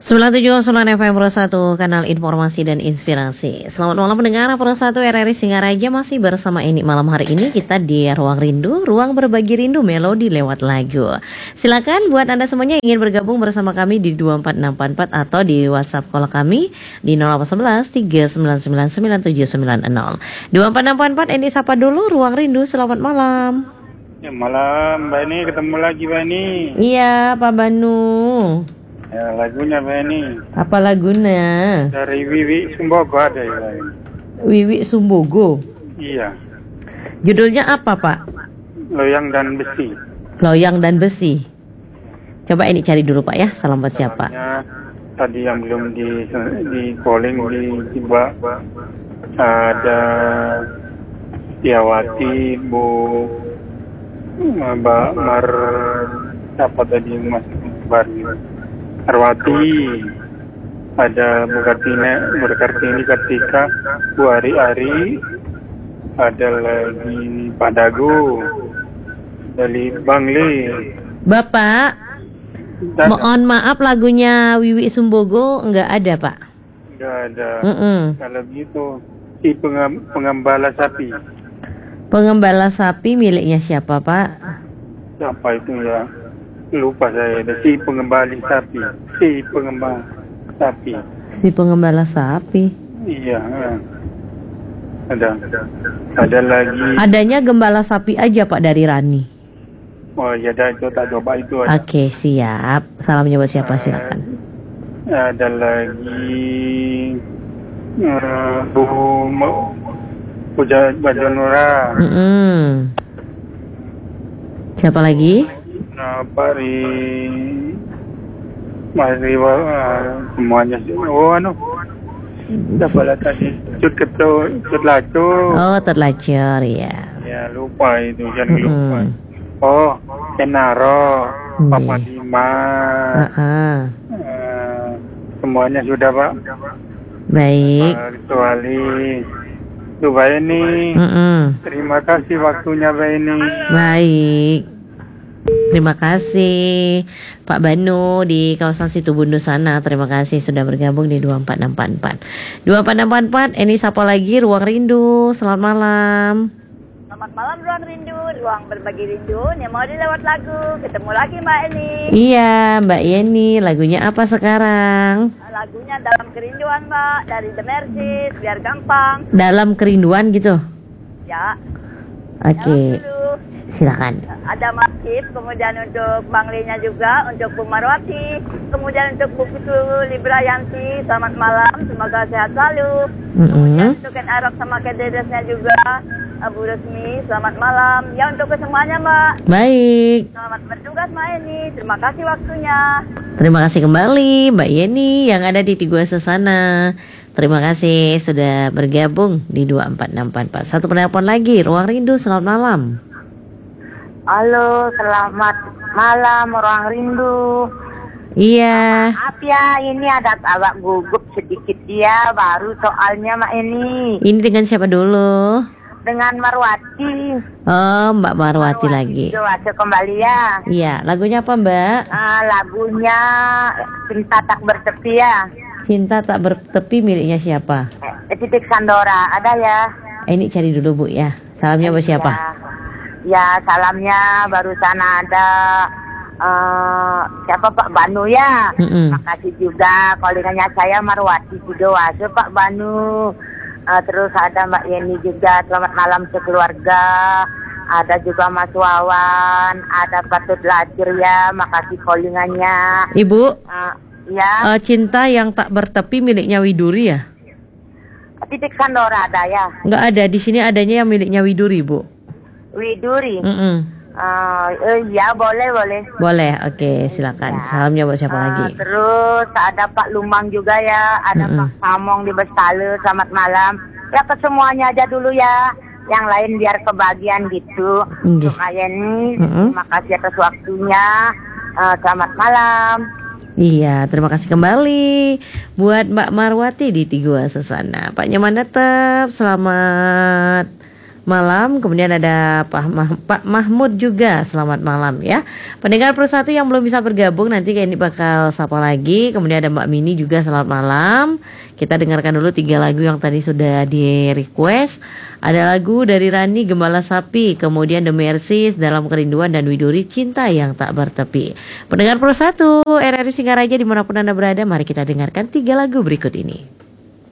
97,9 FM Pro 1, kanal informasi dan inspirasi. Selamat malam pendengar Pro 1 RRI Singaraja, masih bersama ini malam hari ini kita di Ruang Rindu, ruang berbagi rindu melodi lewat lagu. Silakan buat Anda semuanya yang ingin bergabung bersama kami di 24644 atau di WhatsApp call kami di 0811 3999790. 24644 ini sapa dulu Ruang Rindu, selamat malam. Ya, malam Mbak Eni, ketemu lagi Mbak Eni. Iya Pak Banu. Ya, lagunya Mbak Eni. Apa lagunya? Dari Wiwi Sumbogo ada ya. Wiwi Sumbogo. Iya. Judulnya apa Pak? Loyang dan Besi. Loyang dan Besi. Coba ini cari dulu Pak ya. Salam buat siapa? Tadi yang belum di calling di Mbak ada Tiawati, Bu Mbak Mar siapa tadi yang masuk baru Arwati, ada Bu Kartini Kartika, Bu Ari, ada lagi Pak Dagu dari Bangli. Bapak, mohon maaf lagunya Wiwi Sumbogo nggak ada Pak? Nggak ada. Kalau gitu si pengembala sapi. Pengembala sapi miliknya siapa Pak? Siapa itu ya? Lupa saya. Ada si pengembala sapi. Si pengembala sapi. Si pengembala sapi. Iya. Ada lagi. Adanya gembala sapi aja Pak dari Rani. Oh ya, ada itu tak coba itu. Oke, siap. Salamnya buat siapa silakan. Ada lagi Bu Bajonura. Siapa lagi? Semuanya siapa tadi? Cut Lacur. Oh, terlacur ya. Ya lupa itu, jangan lupa. Oh, Kenaro, Papa Dima. Semuanya sudah Pak. Baik. Kecuali tuh Mbak Eni. Terima kasih waktunya Mbak Eni. Baik. Terima kasih Pak Banu di kawasan Situbondo sana. Terima kasih sudah bergabung di 24644. 24644 ini sapa lagi Ruang Rindu. Selamat malam. Selamat malam Ruang Rindu, ruang berbagi rindu. Nih mau lewat lagu. Ketemu lagi Mbak Eni. Iya Mbak Yeni. Lagunya apa sekarang? Lagunya Dalam Kerinduan Mbak, dari The Mercies, biar gampang. Dalam Kerinduan gitu? Ya. Oke. Silakan. Ada Masjid, kemudian untuk Bang Linya juga, untuk Bu Marwati, kemudian untuk Bu Putu Librayanti, selamat malam, semoga sehat selalu. Kemudian untuk Ken Arok sama Ken Dedesnya juga, Bu Resmi, selamat malam. Ya untuk kesemuanya Mbak. Baik. Selamat bertugas Mbak Yeni, terima kasih waktunya. Terima kasih kembali Mbak Yeni yang ada di Tiga sana. Terima kasih sudah bergabung di 24644. Satu penelpon lagi, Ruang Rindu, selamat malam. Halo, selamat malam Ruang Rindu. Iya. Maaf ya, ini ada agak gugup sedikit dia, baru soalnya Mak ini. Ini dengan siapa dulu? Dengan Marwati. Oh, Mbak Marwati lagi. Itu kembali ya. Iya, lagunya apa Mbak? Lagunya Cinta Tak Bertepi ya. Cinta Tak Bertepi miliknya siapa? Titik Sandora, ada ya. Ini cari dulu Bu ya. Salamnya buat siapa? Ya, salamnya barusan ada siapa Pak Banu ya. Makasih juga callingannya saya Marwati Sidoarjo Pak Banu. Terus ada Mbak Yeni juga, selamat malam sekeluarga. Ada juga Mas Wawan, ada Patut Lacir ya, makasih callingannya. Ibu, ya. Cinta yang Tak Bertepi miliknya Widuri ya? Titik Sandora ada ya? Nggak ada, di sini adanya yang miliknya Widuri Bu. Widuri? Ya boleh. Boleh, oke silakan. Salamnya buat siapa lagi? Terus ada Pak Lumang juga ya, ada Pak Samong di Bestale, selamat malam. Ya ke semuanya aja dulu ya, yang lain biar kebagian gitu. Untuk Ayeni, terima kasih atas waktunya. Selamat malam. Iya, terima kasih kembali buat Mbak Marwati di Tiga sana. Pak Nyaman tetap selamat malam. Kemudian ada Pak Mahmud juga, selamat malam ya. Pendengar persatu yang belum bisa bergabung nanti kayak ini bakal sapa lagi. Kemudian ada Mbak Mini juga, selamat malam. Kita dengarkan dulu 3 lagu yang tadi sudah di request. Ada lagu dari Rani, Gembala Sapi, kemudian The Mercies, Dalam Kerinduan, dan Widuri, Cinta Yang Tak Bertepi. Pendengar persatu RRI Singaraja dimanapun Anda berada, mari kita dengarkan 3 lagu berikut ini.